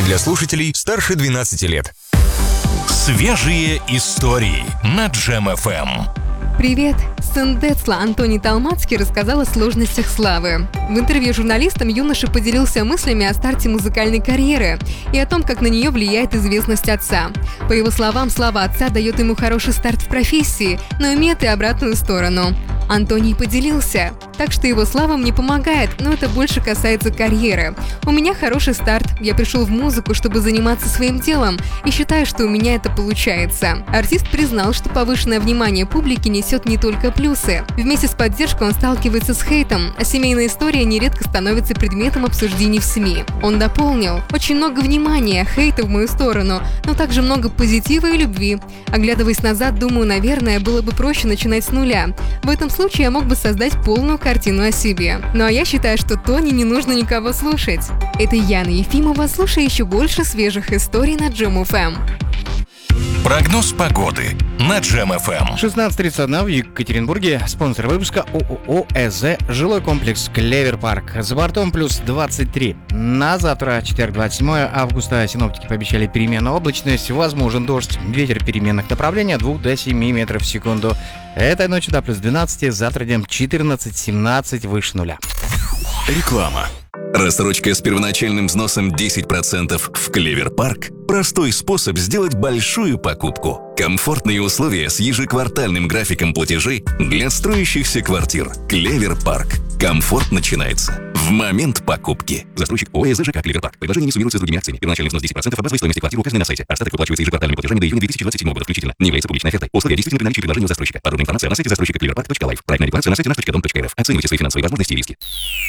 Для слушателей старше 12 лет. Свежие истории на Джем ФМ. Привет! Сын Децла Антоний Талмацкий рассказал о сложностях славы. В интервью журналистам юноша поделился мыслями о старте музыкальной карьеры и о том, как на нее влияет известность отца. По его словам, слава отца дает ему хороший старт в профессии, но имеет и обратную сторону. Антоний поделился. Так что его слава мне помогает, но это больше касается карьеры. У меня хороший старт, я пришел в музыку, чтобы заниматься своим делом, и считаю, что у меня это получается. Артист признал, что повышенное внимание публики несет не только плюсы. Вместе с поддержкой он сталкивается с хейтом, а семейная история нередко становится предметом обсуждений в СМИ. Он дополнил: очень много внимания, хейта в мою сторону, но также много позитива и любви. Оглядываясь назад, думаю, наверное, было бы проще начинать с нуля. В этом случае я мог бы создать полную картину о себе. Ну а я считаю, что Тони не нужно никого слушать. Это Яна Ефимова. Слушай еще больше свежих историй на Джем ФМ. Прогноз погоды на Джем ФМ. 16:31 в Екатеринбурге. Спонсор выпуска ООО «ЭЗ». Жилой комплекс «Клевер Парк». За бортом плюс 23. На завтра, четверг, 27 августа, синоптики пообещали переменную облачность. Возможен дождь. Ветер переменных направлений от 2 до 7 метров в секунду. Этой ночью до плюс 12. Завтра днем 14-17 выше нуля. Реклама. Рассрочка с первоначальным взносом 10% в Клевер Парк – простой способ сделать большую покупку. Комфортные условия с ежеквартальным графиком платежей для строящихся квартир. Клевер Парк. Комфорт начинается в момент покупки. Застройщик ООО «ЭЗ ЖК Клевер Парк. Предложение не суммируется с другими акциями. Первоначальный взнос 10% от базовой стоимости квартиры указаны на сайте. Остаток выплачивается ежеквартальными платежами до июня 2027 года включительно. Не является публичной офертой. Условия действительны при наличии предложения у застройщика. Подробная информация на сайте застройщика cleverpark.life. Проектная декларация на сайте nаш.dom.rf. Оцените свои финансовые возможности и риски.